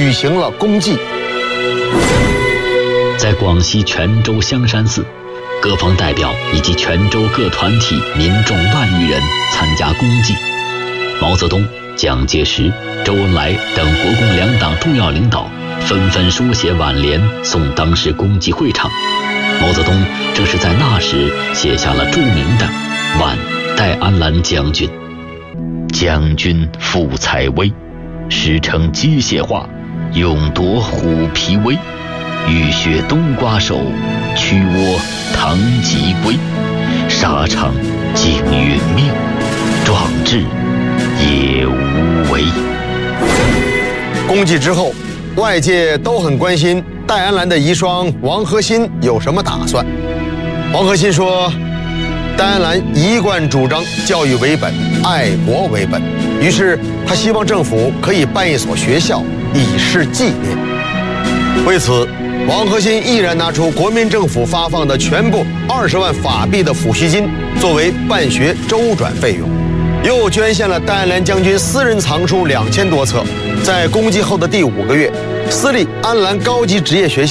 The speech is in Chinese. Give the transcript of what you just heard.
举行了公祭。 在广西全州香山寺，各方代表以及全州各团体民众万余人参加公祭。毛泽东、蒋介石、周恩来等国共两党重要领导纷纷书写挽联送当时公祭会场。毛泽东正是在那时写下了著名的《挽戴安澜将军》。将军傅采薇，时称机械化，勇夺虎皮威，浴血冬瓜手，驱倭唐吉归。沙场尽殒命，壮志也无为。 公祭之后，外界都很关心戴安澜的遗孀王和欣有什么打算。王和欣说，戴安澜一贯主张教育为本，爱国为本，于是他希望政府可以办一所学校，以示纪念。为此，王和欣毅然拿出国民政府发放的全部20万法币的抚恤金作为办学周转费用，又捐献了戴安澜将军私人藏书2000多册。在公祭后的第5个月，私立安澜高级职业学校